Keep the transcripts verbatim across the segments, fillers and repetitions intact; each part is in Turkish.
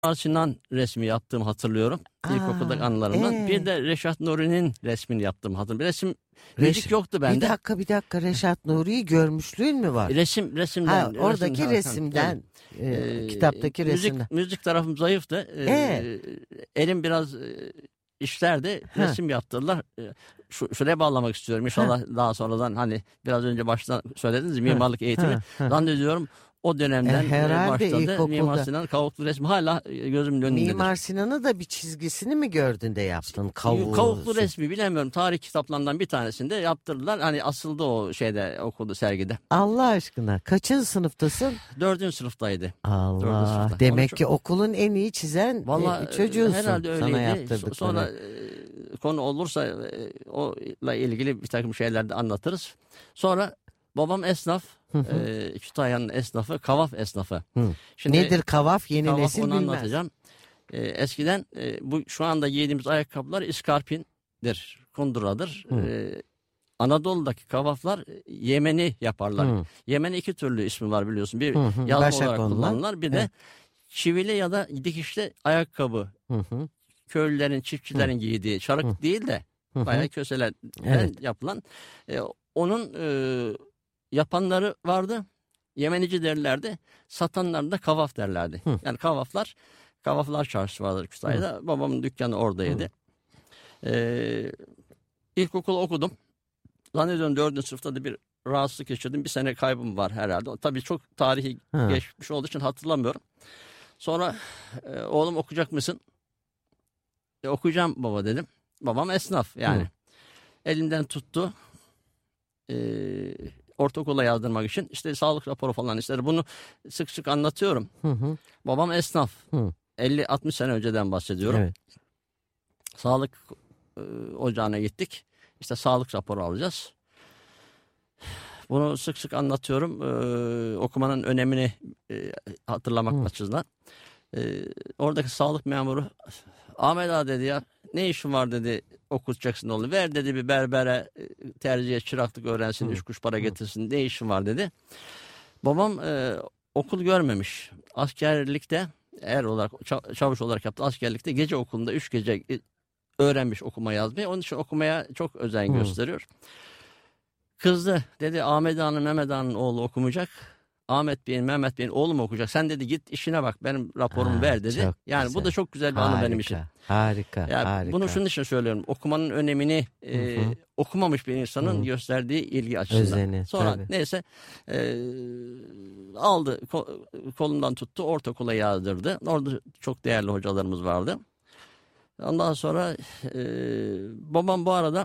Mimar Sinan resmi yaptığımı hatırlıyorum. Aa, İlkokuldaki anılarımdan. ee? Bir de Reşat Nuri'nin resmini yaptığımı hatırlıyorum. Resim, Reş- müzik yoktu bende. Bir dakika bir dakika Reşat Nuri'yi görmüşlüğün mü var? Resim, resimden. Ha, oradaki resim, resimden, tabii. e, Ee, kitaptaki müzik, resimden. müzik tarafım zayıftı. Ee, Ee? Elim biraz e, işlerdi. Ha. Resim yaptırdılar. Ee, Şu, şuraya bağlamak istiyorum. İnşallah daha sonradan hani biraz önce baştan söylediniz ya, mimarlık eğitimi. Ha, ha. Zannediyorum o dönemden E, e, herhalde başladı. ilkokulda. Mimar Sinan kavuklu resmi hala e, gözümün önündedir. Mimar Sinan'ı da bir çizgisini mi gördün de yaptın? Kavuğu. Kavuklu resmi bilemiyorum. Tarih kitaplarından bir tanesinde yaptırdılar. Hani asıldı o şeyde, okulda, sergide. Allah aşkına kaçıncı sınıftasın? Dördüncü sınıftaydı. Dördüncü Allah, sınıfta. demek Onu ki okulun en iyi çizen Vallahi e, çocuğusun. herhalde Sana öyleydi. yaptırdıkları. Sonra e, konu olursa e, onunla ilgili bir takım şeyler de anlatırız. Sonra babam esnaf. e, Kütahya'nın esnafı, kavaf esnafı. Hı. Şimdi Nedir kavaf? Yeni kavaf, nesil onu bilmez. anlatacağım. E, eskiden e, bu şu anda giydiğimiz ayakkabılar iskarpindir, kunduradır. Hı. E, Anadolu'daki kavaflar e, Yemeni yaparlar. Hı. Yemen'in iki türlü ismi var biliyorsun. Bir Hı hı, yalın başak olarak onlar. kullanılır. Bir de Evet. çivili ya da dikişli ayakkabı. Hı hı. Köylülerin, çiftçilerin giydiği çarık Hı. değil de Hı hı. bayağı köselerden Evet. yapılan. E, onun e, yapanları vardı. Yemenici derlerdi. Satanlar da kavaf derlerdi. Hı. Yani kavaflar, kavaflar çarşısı vardır Kütahya'da. Babamın dükkanı oradaydı. E, ilkokul okudum. Zannediyorum dördüncü sınıfta da bir rahatsızlık geçirdim. Bir sene kaybım var herhalde. O, tabii çok tarihi Ha. geçmiş olduğu için hatırlamıyorum. Sonra e, oğlum okuyacak mısın? E, okuyacağım baba dedim. Babam esnaf yani. Hı. Elimden tuttu. E, ortaokula yazdırmak için. İşte sağlık raporu falan istedi. Bunu sık sık anlatıyorum. Hı hı. Babam esnaf. Hı. elli altmış sene önceden bahsediyorum. Evet. Sağlık e, ocağına gittik. İşte sağlık raporu alacağız. Bunu sık sık anlatıyorum. Ee, okumanın önemini e, hatırlamak Hı. açısından. Ee, oradaki sağlık memuru Ahmet ağa dedi ya, ne işin var dedi, okutacaksın oğlum. Ver dedi bir berbere e, terziye çıraklık öğrensin, Hı. üç kuruş para getirsin. Ne işin var dedi. Babam e, okul görmemiş. Askerlikte er olarak ça- çavuş olarak yaptı. Askerlikte gece okulunda üç gece e, öğrenmiş okuma yazmayı. Onun için okumaya çok özen Hı. gösteriyor. Kızdı. Dedi Ahmet Ağa'nın, Mehmet Ağa'nın oğlu okumayacak. Ahmet Bey'in, Mehmet Bey'in oğlu mu okuyacak? Sen dedi git işine bak, benim raporumu Ha, ver dedi. çok Yani güzel. bu da çok güzel bir anı benim için. Harika, Yani harika. bunu şunun için söylüyorum. Okumanın önemini e, Hı hı. okumamış bir insanın Hı. gösterdiği ilgi açısından. Özeni, Sonra tabii. neyse e, aldı, ko- kolundan tuttu, ortaokula yazdırdı. Orada çok değerli hocalarımız vardı. Ondan sonra e, babam bu arada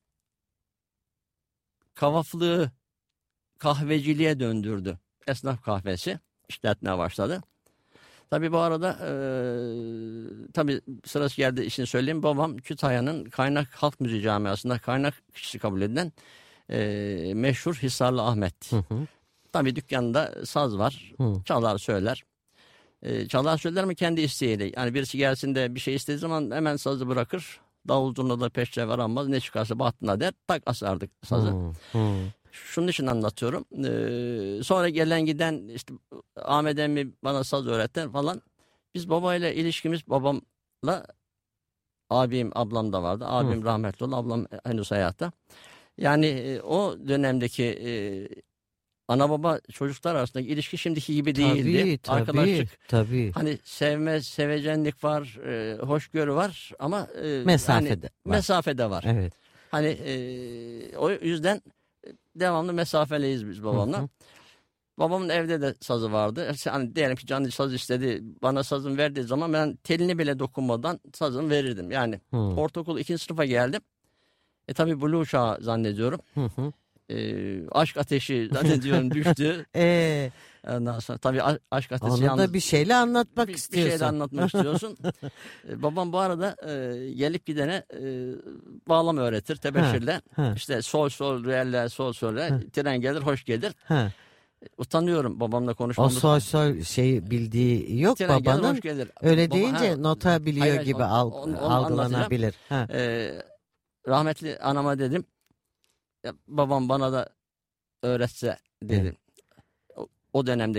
kavaflığı kahveciliğe döndürdü. Esnaf kahvesi işletmeye başladı. Tabii bu arada e, tabii sırası geldi işini söyleyeyim. Babam Kütahya'nın Kaynak Halk Müziği Camiası'nda kaynak kişisi kabul edilen e, meşhur Hisarlı Ahmet. Hı hı. Tabii dükkanda saz var. Hı. Çalar söyler. E, çalar söyler mi kendi isteğiyle. Yani birisi gelsin de bir şey istediği zaman hemen sazı bırakır. Davul zurna peşre varanmaz. Ne çıkarsa bahtına der. Tak asardık sazı. Hı. Hı. Şunun için anlatıyorum. Ee, sonra gelen giden işte Ahmet emmi bana saz öğretti falan. Biz babayla ilişkimiz, babamla abim, ablam da vardı. Abim Hı. rahmetli oldu, ablam henüz hayatta. Yani e, o dönemdeki e, ana baba çocuklar arasındaki ilişki şimdiki gibi değildi. Tabii, tabii, Arkadaşlık, tabii. hani sevme, sevecenlik var, e, hoşgörü var ama e, Mesafede hani, var. mesafede var. Evet. Hani e, o yüzden devamlı mesafeliyiz biz babamla. Hı hı. Babamın evde de sazı vardı. Hani diyelim ki canlı saz istedi. Bana sazın verdiği zaman ben telini bile dokunmadan sazını verirdim. Yani Hı. ortaokul ikinci sınıfa geldim. E tabi Blue çağı zannediyorum. Hı hı. E, aşk ateşi zannediyorum düştü. Ee, Ondan sonra tabii a- aşk ateşi onu yalnız da bir şeyle anlatmak bir, bir istiyorsun. şey de anlatmak istiyorsun. E, babam bu arada e, gelip gidene e, bağlama öğretir tebeşirle. ha. İşte sol sol rüelle sol sol Ha. tren gelir hoş gelir. Ha. Utanıyorum babamla O konuşmamız. sol sol şey bildiği yok Tren gelir babanın. hoş gelir. Öyle Baba- deyince ha, nota biliyor hayır, hayır, gibi onu- alg- onu- onu algılanabilir. Ha. Ee, rahmetli anama dedim. Ya, babam bana da öğretse dedim. Evet. O, o dönemdeki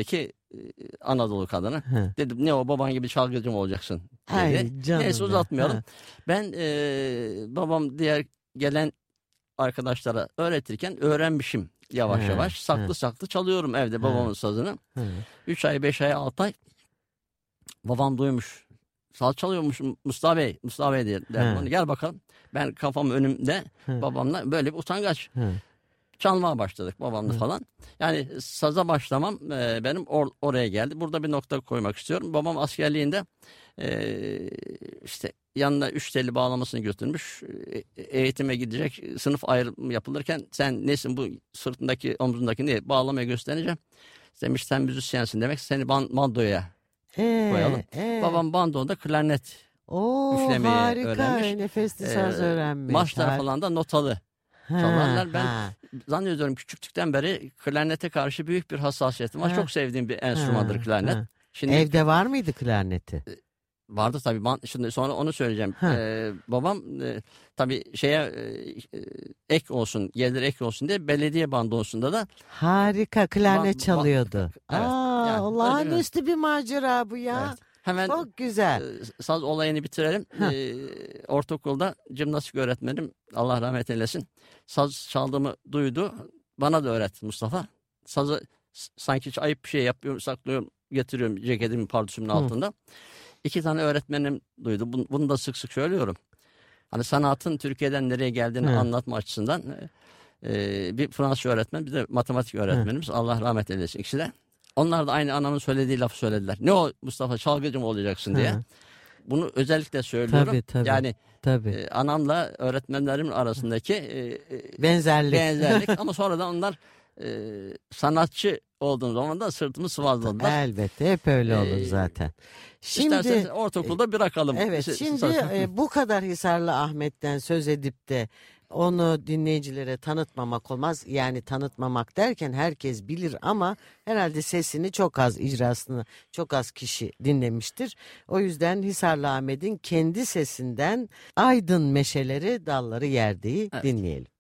Anadolu kadını. Hı. Dedim ne o baban gibi çalgıcı mı olacaksın dedi. Ay canım Neyse ya. uzatmayalım. Ha. Ben e, babam diğer gelen arkadaşlara öğretirken öğrenmişim yavaş Hı, yavaş. Saklı hı. saklı çalıyorum evde babamın sazını. Hı. üç ay, beş ay, altı ay babam duymuş. Saz çalıyormuş Mustafa Bey. Mustafa Bey diye derdim Hı. onu. Gel bakalım. Ben kafam önümde Hı. babamla böyle bir utangaç. Hı. Çalmaya başladık babamla Hı. falan. Yani saza başlamam e, benim or- oraya geldi. Burada bir nokta koymak istiyorum. Babam askerliğinde e, işte yanına üç telli bağlamasını götürmüş. E, eğitime gidecek. Sınıf ayrımı yapılırken sen nesin bu sırtındaki omzundaki ne bağlamayı gösterince demiş sen müzisyensin demek seni ban- bandoya Ee, koyalım. ee. Babam bandoda klarnet Oo, üflemeyi harika. öğrenmiş. Nefesli saz e, öğrenmiş. maçlar Harika. falan da notalı. Ha, çalarlar. Ben ha. zannediyorum küçüklükten beri klarnete karşı büyük bir hassasiyetim var. Ha. Çok sevdiğim bir enstrümandır Ha, klarnet. ha. Şimdi Evde var mıydı klarneti? vardı tabii. ban- Şimdi sonra onu söyleyeceğim. Ha. Ee, babam e, tabii şeye e, e, ek olsun, gelir ek olsun diye belediye bandosunda da Harika, klarnet Ba- ba- çalıyordu. Evet, Aa, yani olağanüstü bir macera bu ya. evet, hemen Çok güzel. e, saz olayını bitirelim. Ha. Ee, ortaokulda jimnastik öğretmenim Allah rahmet eylesin. Saz çaldığımı duydu. Bana da öğretti Mustafa. Sazı s- sanki hiç ayıp bir şey yapıyorum, saklıyorum, getiriyorum ceketimin pardösümün Hı. altında. İki tane öğretmenim duydu. Bunu, bunu da sık sık söylüyorum. Hani sanatın Türkiye'den nereye geldiğini Hı. anlatma açısından e, bir Fransız öğretmen bir de matematik öğretmenimiz Allah rahmet eylesin ikisi de. Onlar da aynı anamın söylediği lafı söylediler. Ne o Mustafa çalgıcı mı olacaksın diye. Ha. Bunu özellikle söylüyorum. Tabii, tabii. Yani Tabii. e, anamla öğretmenlerimin arasındaki e, e, Benzerlik. benzerlik ama sonradan onlar e, sanatçı olduğum zaman da sırtımı sıvazladılar. Elbette hep öyle olur Ee, zaten. Şimdi İsterseniz ortaokulda bırakalım. evet, Siz- şimdi siz- e, bu kadar Hisarlı Ahmet'ten söz edip de onu dinleyicilere tanıtmamak olmaz. Yani tanıtmamak derken herkes bilir ama herhalde sesini çok az, icrasını çok az kişi dinlemiştir. O yüzden Hisarlı Ahmet'in kendi sesinden Aydın Meşeleri Dalları Yerde'yi Evet. dinleyelim.